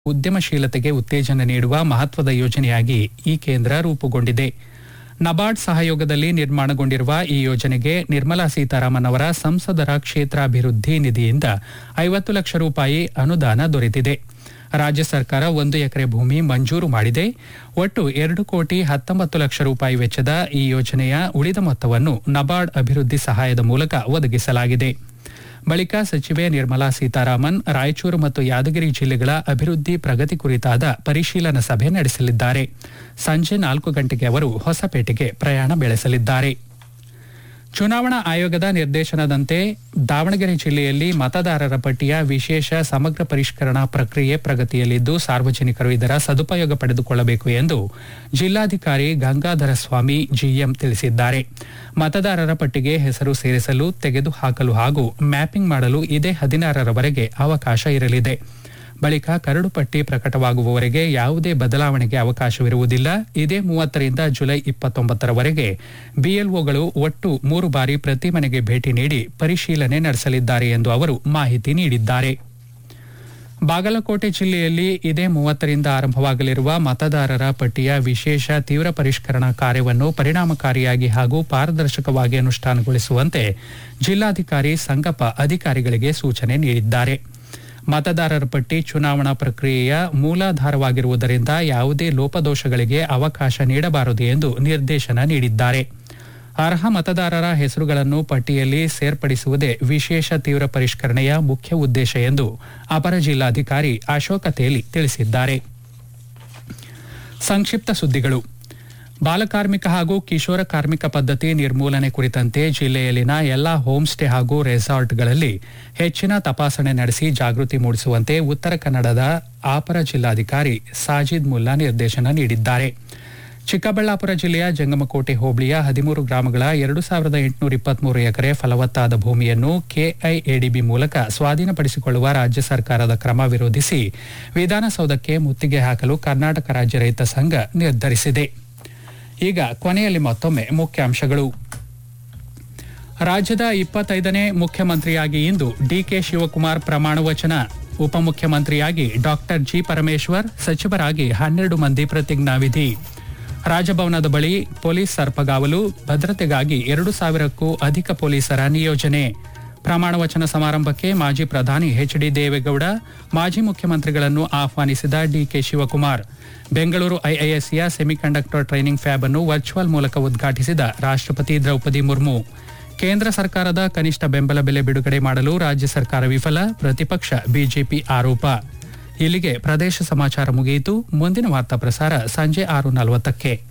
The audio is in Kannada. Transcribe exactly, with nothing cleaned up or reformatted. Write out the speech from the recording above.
ಉದ್ಯಮಶೀಲತೆಗೆ ಉತ್ತೇಜನ ನೀಡುವ ಮಹತ್ವದ ಯೋಜನೆಯಾಗಿ ಈ ಕೇಂದ್ರ ರೂಪುಗೊಂಡಿದೆ. ನಬಾರ್ಡ್ ಸಹಯೋಗದಲ್ಲಿ ನಿರ್ಮಾಣಗೊಂಡಿರುವ ಈ ಯೋಜನೆಗೆ ನಿರ್ಮಲಾ ಸೀತಾರಾಮನ್ ಅವರ ಸಂಸದರ ಕ್ಷೇತ್ರಾಭಿವೃದ್ಧಿ ನಿಧಿಯಿಂದ ಐವತ್ತು ಲಕ್ಷ ರೂಪಾಯಿ ಅನುದಾನ ದೊರೆತಿದೆ. ರಾಜ್ಯ ಸರ್ಕಾರ ಒಂದು ಎಕರೆ ಭೂಮಿ ಮಂಜೂರು ಮಾಡಿದೆ. ಒಟ್ಟು ಎರಡು ಕೋಟಿ ಹತ್ತೊಂಬತ್ತು ಲಕ್ಷ ರೂಪಾಯಿ ವೆಚ್ಚದ ಈ ಯೋಜನೆಯ ಉಳಿದ ಮೊತ್ತವನ್ನು ನಬಾರ್ಡ್ ಅಭಿವೃದ್ಧಿ ಸಹಾಯದ ಮೂಲಕ ಒದಗಿಸಲಾಗಿದೆ. ಬಳಿಕ ಸಚಿವೆ ನಿರ್ಮಲಾ ಸೀತಾರಾಮನ್ ರಾಯಚೂರು ಮತ್ತು ಯಾದಗಿರಿ ಜಿಲ್ಲೆಗಳ ಅಭಿವೃದ್ಧಿ ಪ್ರಗತಿ ಕುರಿತಾದ ಪರಿಶೀಲನಾ ಸಭೆ ನಡೆಸಲಿದ್ದಾರೆ. ಸಂಜೆ ನಾಲ್ಕು ಗಂಟೆಗೆ ಅವರು ಹೊಸಪೇಟೆಗೆ ಪ್ರಯಾಣ ಬೆಳೆಸಲಿದ್ದಾರೆ. ಚುನಾವಣಾ ಆಯೋಗದ ನಿರ್ದೇಶನದಂತೆ ದಾವಣಗೆರೆ ಜಿಲ್ಲೆಯಲ್ಲಿ ಮತದಾರರ ಪಟ್ಟಿಯ ವಿಶೇಷ ಸಮಗ್ರ ಪರಿಷ್ಕರಣಾ ಪ್ರಕ್ರಿಯೆ ಪ್ರಗತಿಯಲ್ಲಿದ್ದು, ಸಾರ್ವಜನಿಕರು ಇದರ ಸದುಪಯೋಗ ಪಡೆದುಕೊಳ್ಳಬೇಕು ಎಂದು ಜಿಲ್ಲಾಧಿಕಾರಿ ಗಂಗಾಧರ ಸ್ವಾಮಿ ಜಿಎಂ ತಿಳಿಸಿದ್ದಾರೆ. ಮತದಾರರ ಪಟ್ಟಿಗೆ ಹೆಸರು ಸೇರಿಸಲು, ತೆಗೆದುಹಾಕಲು ಹಾಗೂ ಮ್ಯಾಪಿಂಗ್ ಮಾಡಲು ಇದೇ ಹದಿನಾರರವರೆಗೆ ಅವಕಾಶ ಇರಲಿದೆ. ಬಳಿಕ ಕರಡು ಪಟ್ಟಿ ಪ್ರಕಟವಾಗುವವರೆಗೆ ಯಾವುದೇ ಬದಲಾವಣೆಗೆ ಅವಕಾಶವಿರುವುದಿಲ್ಲ. ಇದೇ ಮೂವತ್ತರಿಂದ ಜುಲೈ ಇಪ್ಪತ್ತೊಂಬತ್ತರವರೆಗೆ ಬಿಎಲ್ಒಗಳು ಒಟ್ಟು ಮೂರು ಬಾರಿ ಪ್ರತಿ ಮನೆಗೆ ಭೇಟಿ ನೀಡಿ ಪರಿಶೀಲನೆ ನಡೆಸಲಿದ್ದಾರೆ ಎಂದು ಅವರು ಮಾಹಿತಿ ನೀಡಿದ್ದಾರೆ. ಬಾಗಲಕೋಟೆ ಜಿಲ್ಲೆಯಲ್ಲಿ ಇದೇ ಮೂವತ್ತರಿಂದ ಆರಂಭವಾಗಲಿರುವ ಮತದಾರರ ಪಟ್ಟಿಯ ವಿಶೇಷ ತೀವ್ರ ಪರಿಷ್ಕರಣಾ ಕಾರ್ಯವನ್ನು ಪರಿಣಾಮಕಾರಿಯಾಗಿ ಹಾಗೂ ಪಾರದರ್ಶಕವಾಗಿ ಅನುಷ್ಠಾನಗೊಳಿಸುವಂತೆ ಜಿಲ್ಲಾಧಿಕಾರಿ ಸಂಗಪ್ಪ ಅಧಿಕಾರಿಗಳಿಗೆ ಸೂಚನೆ ನೀಡಿದ್ದಾರೆ. ಮತದಾರರ ಪಟ್ಟಿ ಚುನಾವಣಾ ಪ್ರಕ್ರಿಯೆಯ ಮೂಲಾಧಾರವಾಗಿರುವುದರಿಂದ ಯಾವುದೇ ಲೋಪದೋಷಗಳಿಗೆ ಅವಕಾಶ ನೀಡಬಾರದು ಎಂದು ನಿರ್ದೇಶನ ನೀಡಿದ್ದಾರೆ. ಅರ್ಹ ಮತದಾರರ ಹೆಸರುಗಳನ್ನು ಪಟ್ಟಿಯಲ್ಲಿ ಸೇರ್ಪಡಿಸುವುದೇ ವಿಶೇಷ ತೀವ್ರ ಪರಿಷ್ಕರಣೆಯ ಮುಖ್ಯ ಉದ್ದೇಶ ಎಂದು ಅಪರ ಜಿಲ್ಲಾಧಿಕಾರಿ ಅಶೋಕ ತೇಲಿ ತಿಳಿಸಿದ್ದಾರೆ. ಸಂಕ್ಷಿಪ್ತ ಸುದ್ದಿಗಳು. ಬಾಲಕಾರ್ಮಿಕ ಹಾಗೂ ಕಿಶೋರ ಕಾರ್ಮಿಕ ಪದ್ಧತಿ ನಿರ್ಮೂಲನೆ ಕುರಿತಂತೆ ಜಿಲ್ಲೆಯಲ್ಲಿನ ಎಲ್ಲಾ ಹೋಮ್ ಸ್ಟೇ ಹಾಗೂ ರೆಸಾರ್ಟ್ಗಳಲ್ಲಿ ಹೆಚ್ಚಿನ ತಪಾಸಣೆ ನಡೆಸಿ ಜಾಗೃತಿ ಮೂಡಿಸುವಂತೆ ಉತ್ತರ ಕನ್ನಡದ ಅಪರ ಜಿಲ್ಲಾಧಿಕಾರಿ ಸಾಜಿದ್ ಮುಲ್ಲಾ ನಿರ್ದೇಶನ ನೀಡಿದ್ದಾರೆ. ಚಿಕ್ಕಬಳ್ಳಾಪುರ ಜಿಲ್ಲೆಯ ಜಂಗಮಕೋಟೆ ಹೋಬಳಿಯ ಹದಿಮೂರು ಗ್ರಾಮಗಳ ಎರಡು ಸಾವಿರದ ಎಂಟುನೂರ ಇಪ್ಪತ್ಮೂರು ಎಕರೆ ಫಲವತ್ತಾದ ಭೂಮಿಯನ್ನು ಕೆಐಎಡಿಬಿ ಮೂಲಕ ಸ್ವಾಧೀನಪಡಿಸಿಕೊಳ್ಳುವ ರಾಜ್ಯ ಸರ್ಕಾರದ ಕ್ರಮ ವಿರೋಧಿಸಿ ವಿಧಾನಸೌಧಕ್ಕೆ ಮುತ್ತಿಗೆ ಹಾಕಲು ಕರ್ನಾಟಕ ರಾಜ್ಯ ರೈತ ಸಂಘ ನಿರ್ಧರಿಸಿದೆ. ಈಗ ಕೊನೆಯಲ್ಲಿ ಮತ್ತೊಮ್ಮೆ ಮುಖ್ಯಾಂಶಗಳು. ರಾಜ್ಯದ ಇಪ್ಪತ್ತೈದನೇ ಮುಖ್ಯಮಂತ್ರಿಯಾಗಿ ಇಂದು ಡಿಕೆ ಶಿವಕುಮಾರ್ ಪ್ರಮಾಣ ವಚನ. ಉಪಮುಖ್ಯಮಂತ್ರಿಯಾಗಿ ಡಾಕ್ಟರ್ ಜಿ ಪರಮೇಶ್ವರ್, ಸಚಿವರಾಗಿ ಹನ್ನೆರಡು ಮಂದಿ ಪ್ರತಿಜ್ಞಾವಿಧಿ. ರಾಜಭವನದ ಬಳಿ ಪೊಲೀಸ್ ಸರ್ಪಗಾವಲು, ಭದ್ರತೆಗಾಗಿ ಎರಡು ಸಾವಿರಕ್ಕೂ ಅಧಿಕ ಪೊಲೀಸರ ನಿಯೋಜನೆ. ಪ್ರಮಾಣ ವಚನ ಸಮಾರಂಭಕ್ಕೆ ಮಾಜಿ ಪ್ರಧಾನಿ ಎಚ್ ಡಿ ದೇವೇಗೌಡ, ಮಾಜಿ ಮುಖ್ಯಮಂತ್ರಿಗಳನ್ನು ಆಹ್ವಾನಿಸಿದ DK Shivakumar. Bengaluru ಐಐಎಸ್ಸಿಯ semiconductor training fab ಅನ್ನು ವರ್ಚುವಲ್ ಮೂಲಕ ಉದ್ಘಾಟಿಸಿದ ರಾಷ್ಟ್ರಪತಿ ದ್ರೌಪದಿ ಮುರ್ಮು. ಕೇಂದ್ರ ಸರ್ಕಾರದ ಕನಿಷ್ಠ ಬೆಂಬಲ ಬೆಲೆ ಬಿಡುಗಡೆ ಮಾಡಲು ರಾಜ್ಯ ಸರ್ಕಾರ ವಿಫಲ, ಪ್ರತಿಪಕ್ಷ ಬಿಜೆಪಿ ಆರೋಪ. ಇಲ್ಲಿಗೆ ಪ್ರದೇಶ ಸಮಾಚಾರ ಮುಗಿಯಿತು. ಮುಂದಿನ ವಾರ್ತಾ ಪ್ರಸಾರ ಸಂಜೆ ಆರು ನಲವತ್ತಕ್ಕೆ.